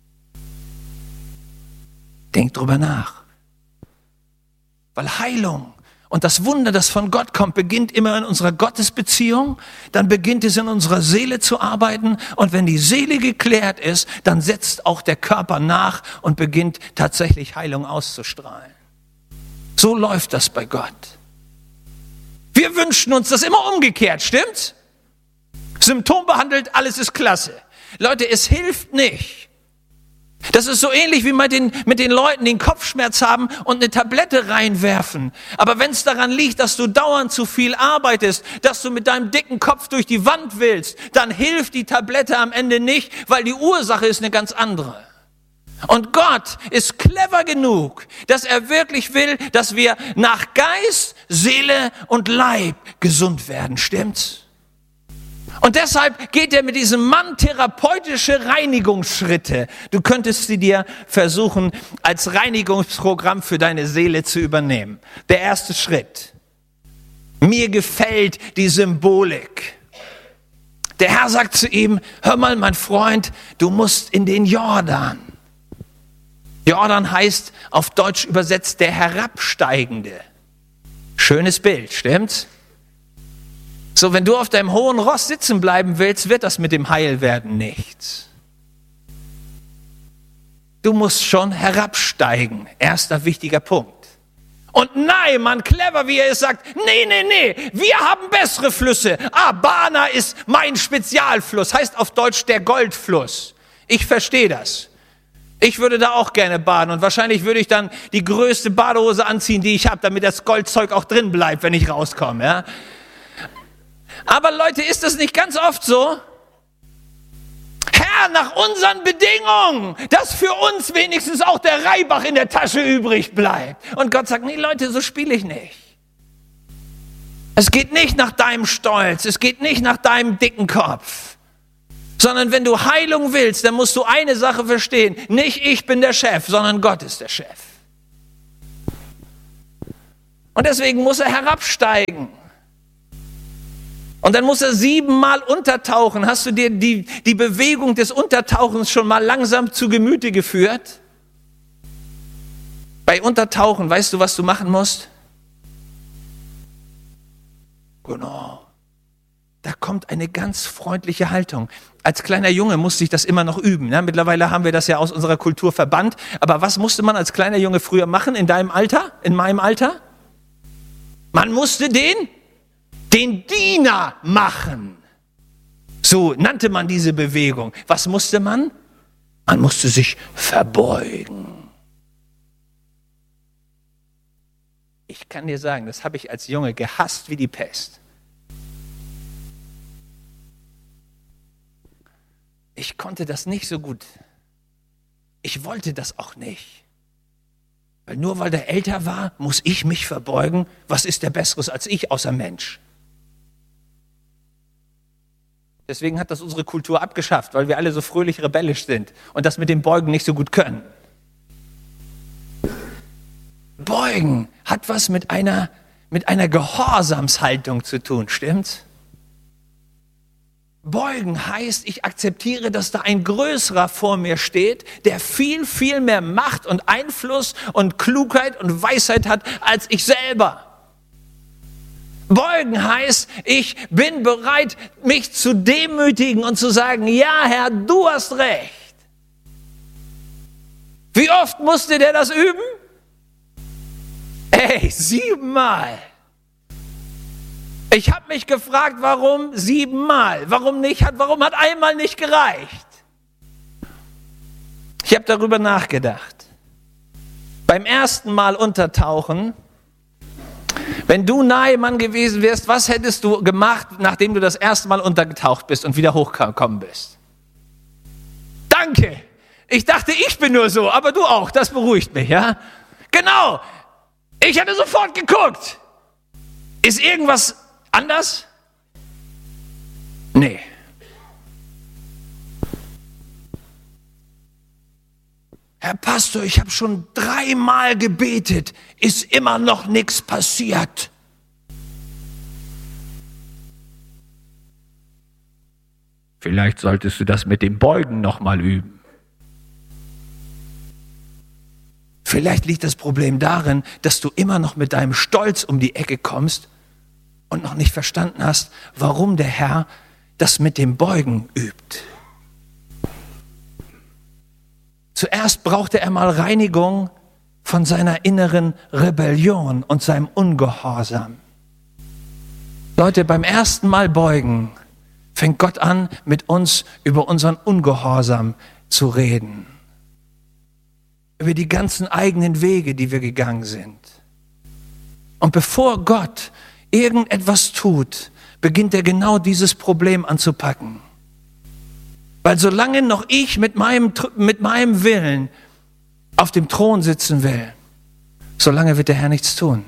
Denk drüber nach. Weil Heilung und das Wunder, das von Gott kommt, beginnt immer in unserer Gottesbeziehung, dann beginnt es in unserer Seele zu arbeiten und wenn die Seele geklärt ist, dann setzt auch der Körper nach und beginnt tatsächlich Heilung auszustrahlen. So läuft das bei Gott. Wir wünschen uns das immer umgekehrt, stimmt's? Symptom behandelt, alles ist klasse. Leute, es hilft nicht. Das ist so ähnlich wie mit den, mit den Leuten, die einen Kopfschmerz haben und eine Tablette reinwerfen. Aber wenn es daran liegt, dass du dauernd zu viel arbeitest, dass du mit deinem dicken Kopf durch die Wand willst, dann hilft die Tablette am Ende nicht, weil die Ursache ist eine ganz andere. Und Gott ist clever genug, dass er wirklich will, dass wir nach Geist, Seele und Leib gesund werden, stimmt's? Und deshalb geht er mit diesem Mann therapeutische Reinigungsschritte. Du könntest sie dir versuchen, als Reinigungsprogramm für deine Seele zu übernehmen. Der erste Schritt. Mir gefällt die Symbolik. Der Herr sagt zu ihm, hör mal, mein Freund, du musst in den Jordan. Jordan heißt auf Deutsch übersetzt der Herabsteigende. Schönes Bild, stimmt's? So, wenn du auf deinem hohen Ross sitzen bleiben willst, wird das mit dem Heilwerden nichts. Du musst schon herabsteigen. Erster wichtiger Punkt. Und Naaman, clever wie er ist, sagt, nee, nee, nee, wir haben bessere Flüsse. Abana ist mein Spezialfluss, heißt auf Deutsch der Goldfluss. Ich verstehe das. Ich würde da auch gerne baden und wahrscheinlich würde ich dann die größte Badehose anziehen, die ich habe, damit das Goldzeug auch drin bleibt, wenn ich rauskomme, ja. Aber Leute, ist das nicht ganz oft so? Herr, nach unseren Bedingungen, dass für uns wenigstens auch der Reibach in der Tasche übrig bleibt. Und Gott sagt, nee Leute, so spiele ich nicht. Es geht nicht nach deinem Stolz, es geht nicht nach deinem dicken Kopf. Sondern wenn du Heilung willst, dann musst du eine Sache verstehen. Nicht ich bin der Chef, sondern Gott ist der Chef. Und deswegen muss er herabsteigen. Und dann muss er siebenmal untertauchen. Hast du dir die, die Bewegung des Untertauchens schon mal langsam zu Gemüte geführt? Bei Untertauchen, weißt du, was du machen musst? Genau. Da kommt eine ganz freundliche Haltung. Als kleiner Junge musste ich das immer noch üben. Ne? Mittlerweile haben wir das ja aus unserer Kultur verbannt. Aber was musste man als kleiner Junge früher machen in deinem Alter, in meinem Alter? Man musste den, den Diener machen. So nannte man diese Bewegung. Was musste man? Man musste sich verbeugen. Ich kann dir sagen, das habe ich als Junge gehasst wie die Pest. Ich konnte das nicht so gut. Ich wollte das auch nicht. Weil nur weil der älter war, muss ich mich verbeugen. Was ist der Besseres als ich, außer Mensch? Deswegen hat das unsere Kultur abgeschafft, weil wir alle so fröhlich rebellisch sind und das mit dem Beugen nicht so gut können. Beugen hat was mit einer, mit einer Gehorsamshaltung zu tun, stimmt's? Beugen heißt, ich akzeptiere, dass da ein Größerer vor mir steht, der viel, viel mehr Macht und Einfluss und Klugheit und Weisheit hat als ich selber. Beugen heißt, ich bin bereit, mich zu demütigen und zu sagen, ja Herr, du hast recht. Wie oft musste der das üben? Ey, siebenmal. Ich habe mich gefragt, warum siebenmal? Warum nicht? Warum hat einmal nicht gereicht? Ich habe darüber nachgedacht. Beim ersten Mal untertauchen, wenn du Naaman gewesen wärst, was hättest du gemacht, nachdem du das erste Mal untergetaucht bist und wieder hochgekommen bist? Danke. Ich dachte, ich bin nur so, aber du auch. Das beruhigt mich, ja? Genau. Ich hatte sofort geguckt. Ist irgendwas anders? Nee. Herr Pastor, ich habe schon dreimal gebetet, ist immer noch nichts passiert. Vielleicht solltest du das mit dem Beugen nochmal üben. Vielleicht liegt das Problem darin, dass du immer noch mit deinem Stolz um die Ecke kommst und noch nicht verstanden hast, warum der Herr das mit dem Beugen übt. Zuerst brauchte er mal Reinigung von seiner inneren Rebellion und seinem Ungehorsam. Leute, beim ersten Mal beugen fängt Gott an, mit uns über unseren Ungehorsam zu reden. Über die ganzen eigenen Wege, die wir gegangen sind. Und bevor Gott irgendetwas tut, beginnt er genau dieses Problem anzupacken. Weil solange noch ich mit meinem, mit meinem Willen auf dem Thron sitzen will, solange wird der Herr nichts tun.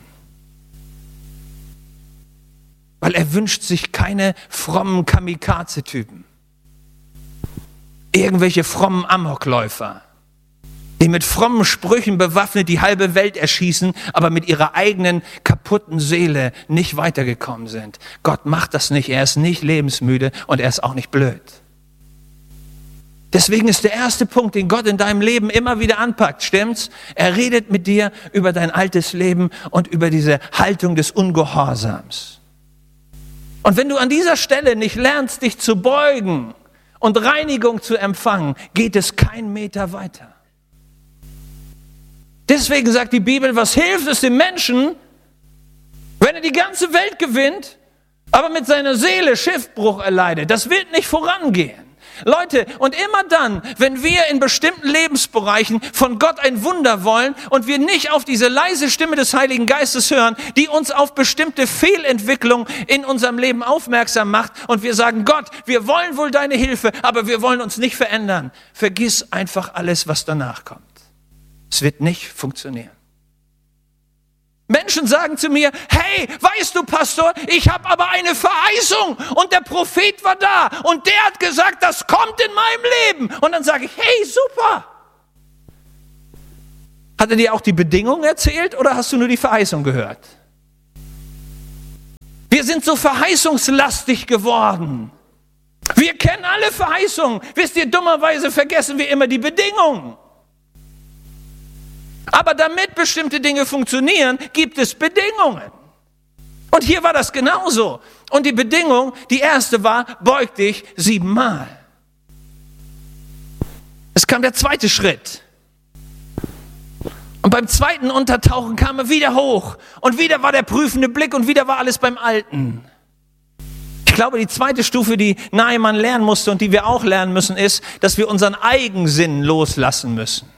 Weil er wünscht sich keine frommen Kamikaze-Typen. Irgendwelche frommen Amokläufer, die mit frommen Sprüchen bewaffnet die halbe Welt erschießen, aber mit ihrer eigenen kaputten Seele nicht weitergekommen sind. Gott macht das nicht, er ist nicht lebensmüde und er ist auch nicht blöd. Deswegen ist der erste Punkt, den Gott in deinem Leben immer wieder anpackt, stimmt's? Er redet mit dir über dein altes Leben und über diese Haltung des Ungehorsams. Und wenn du an dieser Stelle nicht lernst, dich zu beugen und Reinigung zu empfangen, geht es keinen Meter weiter. Deswegen sagt die Bibel, was hilft es dem Menschen, wenn er die ganze Welt gewinnt, aber mit seiner Seele Schiffbruch erleidet? Das wird nicht vorangehen. Leute, und immer dann, wenn wir in bestimmten Lebensbereichen von Gott ein Wunder wollen und wir nicht auf diese leise Stimme des Heiligen Geistes hören, die uns auf bestimmte Fehlentwicklungen in unserem Leben aufmerksam macht und wir sagen, Gott, wir wollen wohl deine Hilfe, aber wir wollen uns nicht verändern. Vergiss einfach alles, was danach kommt. Es wird nicht funktionieren. Menschen sagen zu mir, hey, weißt du, Pastor, ich habe aber eine Verheißung und der Prophet war da und der hat gesagt, das kommt in meinem Leben. Und dann sage ich, hey, super. Hat er dir auch die Bedingungen erzählt oder hast du nur die Verheißung gehört? Wir sind so verheißungslastig geworden. Wir kennen alle Verheißungen. Wisst ihr, dummerweise vergessen wir immer die Bedingungen. Aber damit bestimmte Dinge funktionieren, gibt es Bedingungen. Und hier war das genauso. Und die Bedingung, die erste war, beug dich siebenmal. Es kam der zweite Schritt. Und beim zweiten Untertauchen kam er wieder hoch. Und wieder war der prüfende Blick und wieder war alles beim Alten. Ich glaube, die zweite Stufe, die Naaman lernen musste und die wir auch lernen müssen, ist, dass wir unseren Eigensinn loslassen müssen.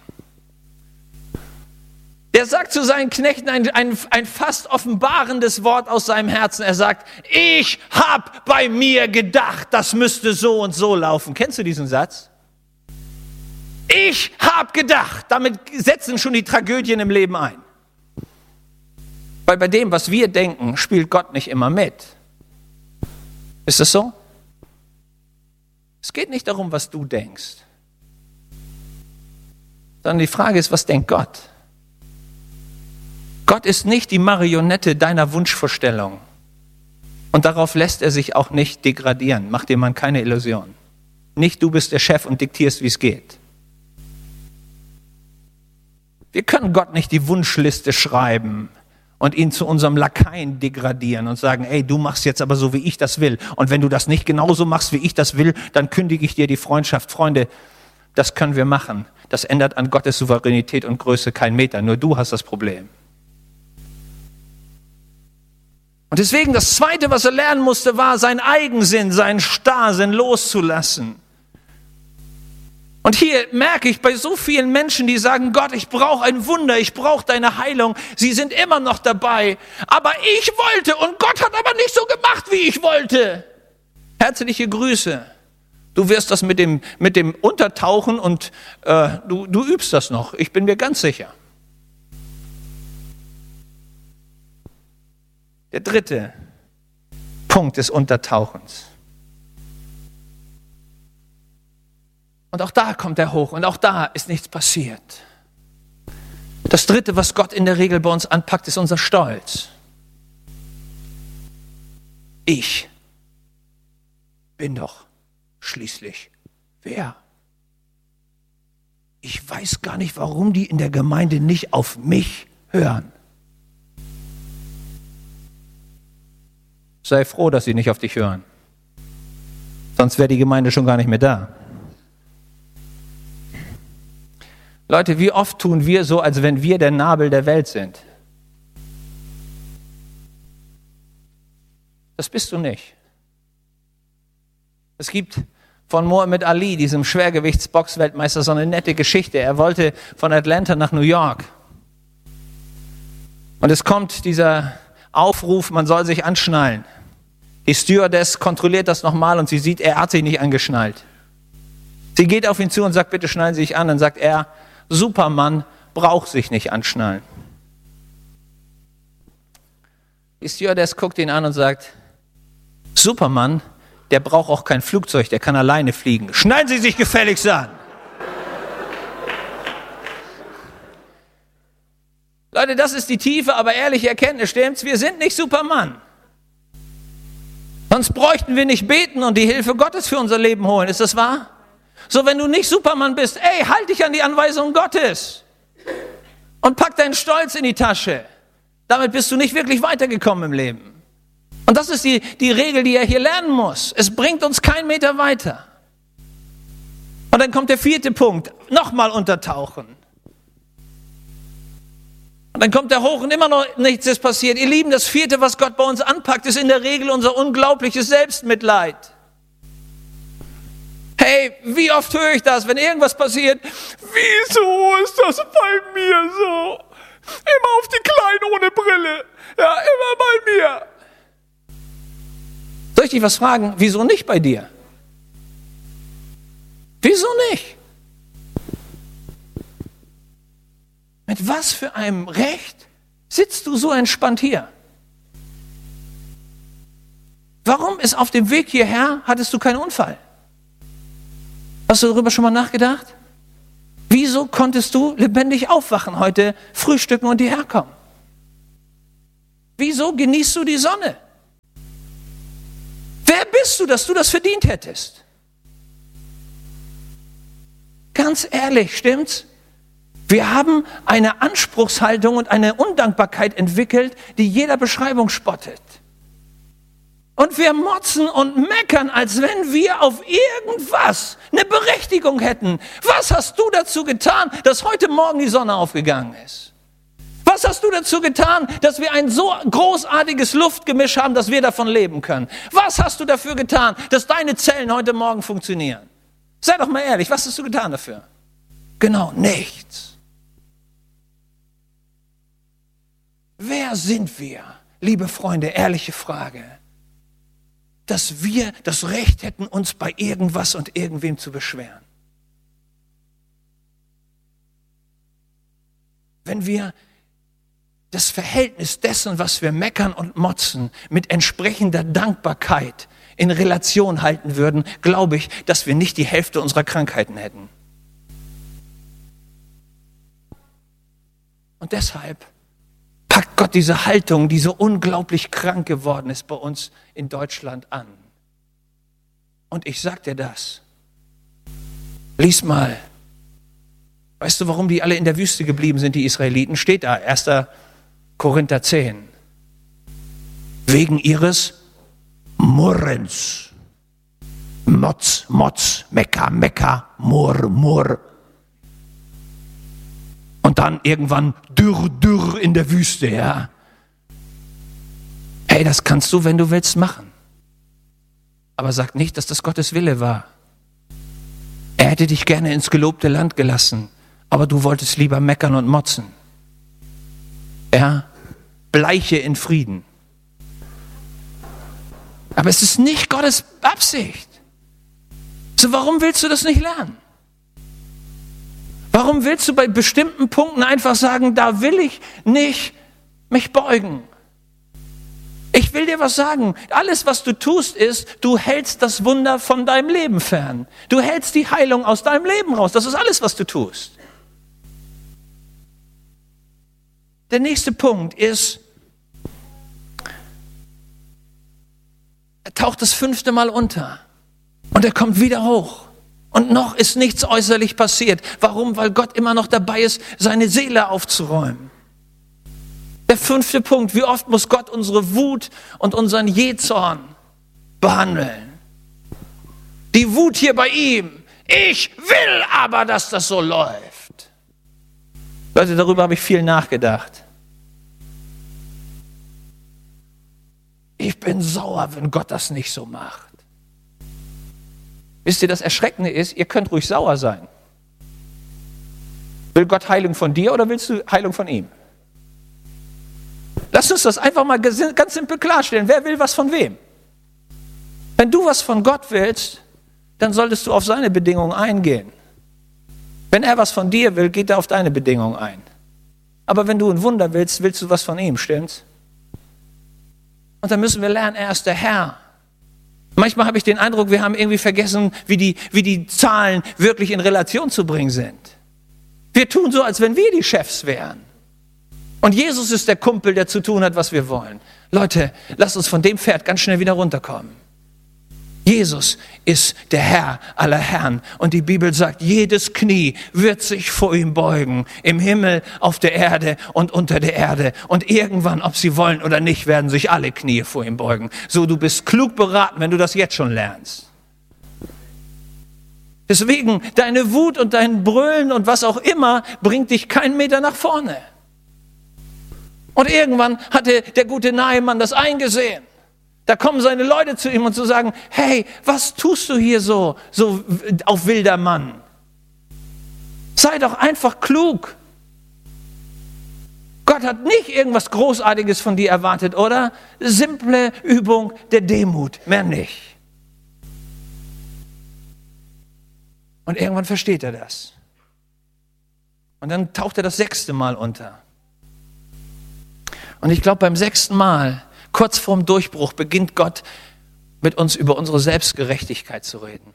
Der sagt zu seinen Knechten ein, ein, ein fast offenbarendes Wort aus seinem Herzen. Er sagt, ich hab bei mir gedacht, das müsste so und so laufen. Kennst du diesen Satz? Ich hab gedacht. Damit setzen schon die Tragödien im Leben ein. Weil bei dem, was wir denken, spielt Gott nicht immer mit. Ist das so? Es geht nicht darum, was du denkst. Sondern die Frage ist, was denkt Gott? Gott ist nicht die Marionette deiner Wunschvorstellung. Und darauf lässt er sich auch nicht degradieren. Mach dir mal keine Illusion. Nicht du bist der Chef und diktierst, wie es geht. Wir können Gott nicht die Wunschliste schreiben und ihn zu unserem Lakaien degradieren und sagen, ey, du machst jetzt aber so, wie ich das will. Und wenn du das nicht genauso machst, wie ich das will, dann kündige ich dir die Freundschaft. Freunde, das können wir machen. Das ändert an Gottes Souveränität und Größe keinen Meter. Nur du hast das Problem. Und deswegen das Zweite, was er lernen musste, war, seinen Eigensinn, seinen Starrsinn loszulassen. Und hier merke ich bei so vielen Menschen, die sagen, Gott, ich brauche ein Wunder, ich brauche deine Heilung. Sie sind immer noch dabei. Aber ich wollte und Gott hat aber nicht so gemacht, wie ich wollte. Herzliche Grüße. Du wirst das mit dem, mit dem Untertauchen und äh, du, du übst das noch. Ich bin mir ganz sicher. Der dritte Punkt des Untertauchens. Und auch da kommt er hoch und auch da ist nichts passiert. Das dritte, was Gott in der Regel bei uns anpackt, ist unser Stolz. Ich bin doch schließlich wer? Ich weiß gar nicht, warum die in der Gemeinde nicht auf mich hören. Sei froh, dass sie nicht auf dich hören. Sonst wäre die Gemeinde schon gar nicht mehr da. Leute, wie oft tun wir so, als wenn wir der Nabel der Welt sind? Das bist du nicht. Es gibt von Muhammad Ali, diesem Schwergewichtsboxweltmeister, so eine nette Geschichte. Er wollte von Atlanta nach New York. Und es kommt dieser Aufruf, man soll sich anschnallen. Die Stewardess kontrolliert das nochmal und sie sieht, er hat sich nicht angeschnallt. Sie geht auf ihn zu und sagt, bitte schnallen Sie sich an. Dann sagt er, Superman braucht sich nicht anschnallen. Die Stewardess guckt ihn an und sagt, Superman, der braucht auch kein Flugzeug, der kann alleine fliegen. Schnallen Sie sich gefälligst an. Leute, das ist die tiefe, aber ehrliche Erkenntnis, stimmt's? Wir sind nicht Superman. Sonst bräuchten wir nicht beten und die Hilfe Gottes für unser Leben holen. Ist das wahr? So, wenn du nicht Superman bist, ey, halt dich an die Anweisungen Gottes und pack deinen Stolz in die Tasche. Damit bist du nicht wirklich weitergekommen im Leben. Und das ist die, die Regel, die er hier lernen muss. Es bringt uns keinen Meter weiter. Und dann kommt der vierte Punkt. Nochmal untertauchen. Und dann kommt er hoch und immer noch nichts ist passiert. Ihr Lieben, das vierte, was Gott bei uns anpackt, ist in der Regel unser unglaubliches Selbstmitleid. Hey, wie oft höre ich das, wenn irgendwas passiert? Wieso ist das bei mir so? Immer auf die Kleinen ohne Brille. Ja, immer bei mir. Soll ich dich was fragen? Wieso nicht bei dir? Wieso nicht? Mit was für einem Recht sitzt du so entspannt hier? Warum ist auf dem Weg hierher, hattest du keinen Unfall? Hast du darüber schon mal nachgedacht? Wieso konntest du lebendig aufwachen heute, frühstücken und hierher kommen? Wieso genießt du die Sonne? Wer bist du, dass du das verdient hättest? Ganz ehrlich, stimmt's? Wir haben eine Anspruchshaltung und eine Undankbarkeit entwickelt, die jeder Beschreibung spottet. Und wir motzen und meckern, als wenn wir auf irgendwas eine Berechtigung hätten. Was hast du dazu getan, dass heute Morgen die Sonne aufgegangen ist? Was hast du dazu getan, dass wir ein so großartiges Luftgemisch haben, dass wir davon leben können? Was hast du dafür getan, dass deine Zellen heute Morgen funktionieren? Sei doch mal ehrlich, was hast du getan dafür? Genau, nichts. Wer sind wir, liebe Freunde, ehrliche Frage, dass wir das Recht hätten, uns bei irgendwas und irgendwem zu beschweren? Wenn wir das Verhältnis dessen, was wir meckern und motzen, mit entsprechender Dankbarkeit in Relation halten würden, glaube ich, dass wir nicht die Hälfte unserer Krankheiten hätten. Und deshalb packt Gott diese Haltung, die so unglaublich krank geworden ist bei uns in Deutschland an. Und ich sag dir das. Lies mal. Weißt du, warum die alle in der Wüste geblieben sind, die Israeliten? Steht da, erster Korinther zehn. Wegen ihres Murrens. Motz, Motz, Mekka, Mekka, Murr, Murr. Und dann irgendwann dürr, dürr in der Wüste, ja. Hey, das kannst du, wenn du willst, machen. Aber sag nicht, dass das Gottes Wille war. Er hätte dich gerne ins gelobte Land gelassen, aber du wolltest lieber meckern und motzen. Ja, bleiche in Frieden. Aber es ist nicht Gottes Absicht. So, warum willst du das nicht lernen? Warum willst du bei bestimmten Punkten einfach sagen, da will ich nicht mich beugen? Ich will dir was sagen. Alles, was du tust, ist, du hältst das Wunder von deinem Leben fern. Du hältst die Heilung aus deinem Leben raus. Das ist alles, was du tust. Der nächste Punkt ist, er taucht das fünfte Mal unter und er kommt wieder hoch. Und noch ist nichts äußerlich passiert. Warum? Weil Gott immer noch dabei ist, seine Seele aufzuräumen. Der fünfte Punkt, wie oft muss Gott unsere Wut und unseren Jähzorn behandeln? Die Wut hier bei ihm. Ich will aber, dass das so läuft. Leute, darüber habe ich viel nachgedacht. Ich bin sauer, wenn Gott das nicht so macht. Wisst ihr, das Erschreckende ist, ihr könnt ruhig sauer sein. Will Gott Heilung von dir oder willst du Heilung von ihm? Lass uns das einfach mal ganz simpel klarstellen. Wer will was von wem? Wenn du was von Gott willst, dann solltest du auf seine Bedingungen eingehen. Wenn er was von dir will, geht er auf deine Bedingungen ein. Aber wenn du ein Wunder willst, willst du was von ihm, stimmt's? Und dann müssen wir lernen, er ist der Herr. Manchmal habe ich den Eindruck, wir haben irgendwie vergessen, wie die, wie die Zahlen wirklich in Relation zu bringen sind. Wir tun so, als wenn wir die Chefs wären. Und Jesus ist der Kumpel, der zu tun hat, was wir wollen. Leute, lasst uns von dem Pferd ganz schnell wieder runterkommen. Jesus ist der Herr aller Herren. Und die Bibel sagt, jedes Knie wird sich vor ihm beugen. Im Himmel, auf der Erde und unter der Erde. Und irgendwann, ob sie wollen oder nicht, werden sich alle Knie vor ihm beugen. So, du bist klug beraten, wenn du das jetzt schon lernst. Deswegen, deine Wut und dein Brüllen und was auch immer, bringt dich keinen Meter nach vorne. Und irgendwann hatte der gute Naaman das eingesehen. Da kommen seine Leute zu ihm und zu sagen, hey, was tust du hier so, so auf wilder Mann? Sei doch einfach klug. Gott hat nicht irgendwas Großartiges von dir erwartet, oder? Simple Übung der Demut, mehr nicht. Und irgendwann versteht er das. Und dann taucht er das sechste Mal unter. Und ich glaube, beim sechsten Mal, kurz vorm Durchbruch, beginnt Gott mit uns über unsere Selbstgerechtigkeit zu reden.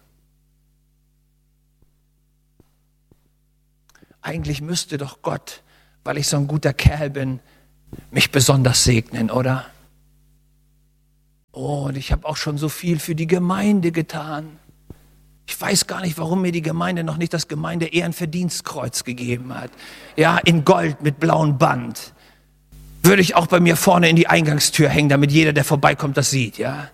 Eigentlich müsste doch Gott, weil ich so ein guter Kerl bin, mich besonders segnen, oder? Oh, und ich habe auch schon so viel für die Gemeinde getan. Ich weiß gar nicht, warum mir die Gemeinde noch nicht das Gemeinde-Ehrenverdienstkreuz gegeben hat. Ja, in Gold mit blauem Band. Würde ich auch bei mir vorne in die Eingangstür hängen, damit jeder, der vorbeikommt, das sieht, ja.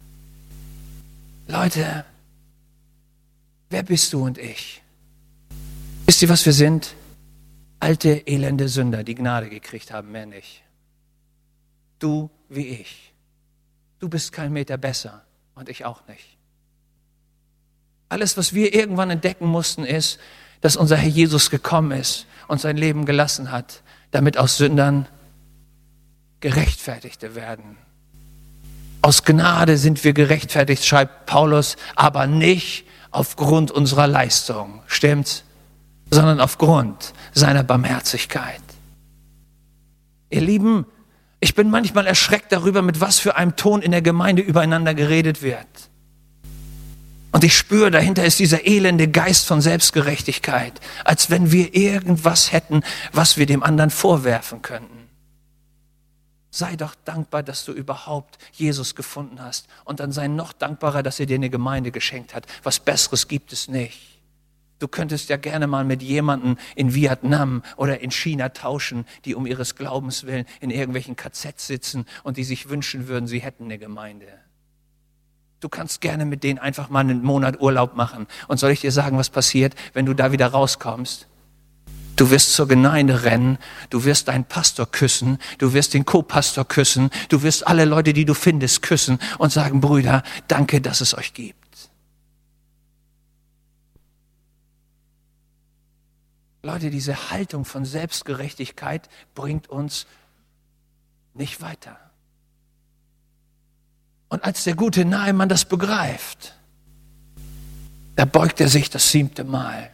Leute, wer bist du und ich? Wisst ihr, was wir sind? Alte, elende Sünder, die Gnade gekriegt haben, mehr nicht. Du wie ich. Du bist kein Meter besser und ich auch nicht. Alles, was wir irgendwann entdecken mussten, ist, dass unser Herr Jesus gekommen ist und sein Leben gelassen hat, damit aus Sündern Gerechtfertigte werden. Aus Gnade sind wir gerechtfertigt, schreibt Paulus, aber nicht aufgrund unserer Leistung, stimmt's? Sondern aufgrund seiner Barmherzigkeit. Ihr Lieben, ich bin manchmal erschreckt darüber, mit was für einem Ton in der Gemeinde übereinander geredet wird. Und ich spüre, dahinter ist dieser elende Geist von Selbstgerechtigkeit, als wenn wir irgendwas hätten, was wir dem anderen vorwerfen könnten. Sei doch dankbar, dass du überhaupt Jesus gefunden hast. Und dann sei noch dankbarer, dass er dir eine Gemeinde geschenkt hat. Was Besseres gibt es nicht. Du könntest ja gerne mal mit jemandem in Vietnam oder in China tauschen, die um ihres Glaubens willen in irgendwelchen K Zs sitzen und die sich wünschen würden, sie hätten eine Gemeinde. Du kannst gerne mit denen einfach mal einen Monat Urlaub machen. Und soll ich dir sagen, was passiert, wenn du da wieder rauskommst? Du wirst zur Gemeinde rennen, du wirst deinen Pastor küssen, du wirst den Co-Pastor küssen, du wirst alle Leute, die du findest, küssen und sagen, Brüder, danke, dass es euch gibt. Leute, diese Haltung von Selbstgerechtigkeit bringt uns nicht weiter. Und als der gute Nahemann das begreift, da beugt er sich das siebte Mal.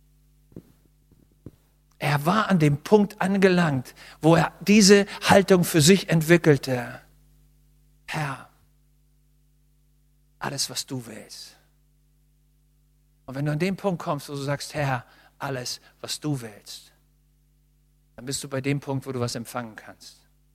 Er war an dem Punkt angelangt, wo er diese Haltung für sich entwickelte. Herr, alles, was du willst. Und wenn du an den Punkt kommst, wo du sagst, Herr, alles, was du willst, dann bist du bei dem Punkt, wo du was empfangen kannst.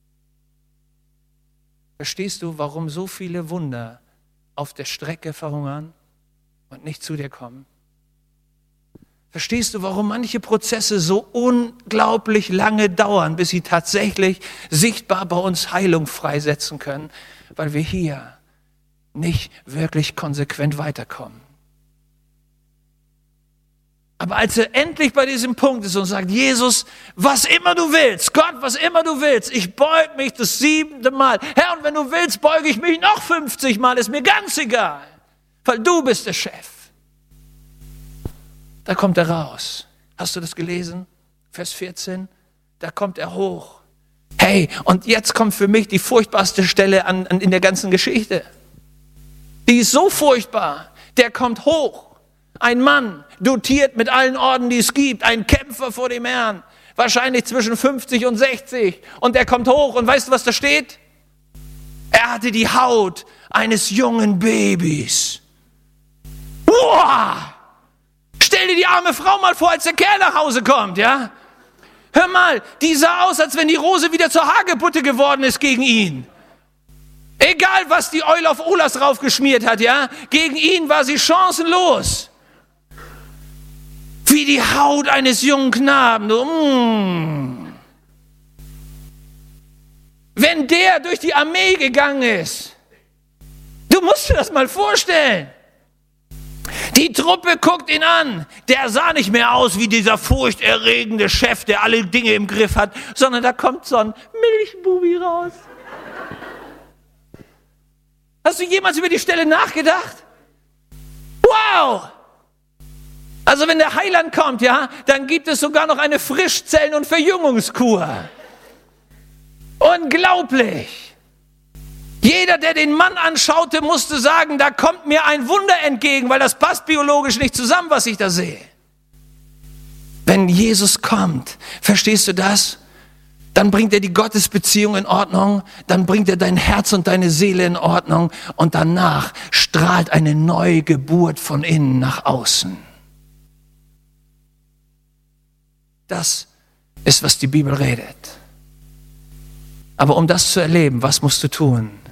Verstehst du, warum so viele Wunder auf der Strecke verhungern und nicht zu dir kommen? Verstehst du, warum manche Prozesse so unglaublich lange dauern, bis sie tatsächlich sichtbar bei uns Heilung freisetzen können? Weil wir hier nicht wirklich konsequent weiterkommen. Aber als er endlich bei diesem Punkt ist und sagt, Jesus, was immer du willst, Gott, was immer du willst, ich beug mich das siebente Mal. Herr, und wenn du willst, beuge ich mich noch fünfzig Mal, ist mir ganz egal, weil du bist der Chef. Da kommt er raus. Hast du das gelesen? Vers vierzehn. Da kommt er hoch. Hey, und jetzt kommt für mich die furchtbarste Stelle an, an, in der ganzen Geschichte. Die ist so furchtbar. Der kommt hoch. Ein Mann, dotiert mit allen Orden, die es gibt. Ein Kämpfer vor dem Herrn. Wahrscheinlich zwischen fünfzig und sechzig. Und der kommt hoch. Und weißt du, was da steht? Er hatte die Haut eines jungen Babys. Wow! Stell dir die arme Frau mal vor, als der Kerl nach Hause kommt, ja? Hör mal, die sah aus, als wenn die Rose wieder zur Hagebutte geworden ist gegen ihn. Egal, was die Eule auf Olas raufgeschmiert hat, ja? Gegen ihn war sie chancenlos. Wie die Haut eines jungen Knaben. Du, mm. Wenn der durch die Armee gegangen ist, du musst dir das mal vorstellen. Die Truppe guckt ihn an. Der sah nicht mehr aus wie dieser furchterregende Chef, der alle Dinge im Griff hat, sondern da kommt so ein Milchbubi raus. Hast du jemals über die Stelle nachgedacht? Wow! Also wenn der Heiland kommt, ja, dann gibt es sogar noch eine Frischzellen- und Verjüngungskur. Unglaublich! Jeder, der den Mann anschaute, musste sagen, da kommt mir ein Wunder entgegen, weil das passt biologisch nicht zusammen, was ich da sehe. Wenn Jesus kommt, verstehst du das? Dann bringt er die Gottesbeziehung in Ordnung, dann bringt er dein Herz und deine Seele in Ordnung und danach strahlt eine neue Geburt von innen nach außen. Das ist, was die Bibel redet. Aber um das zu erleben, was musst du tun?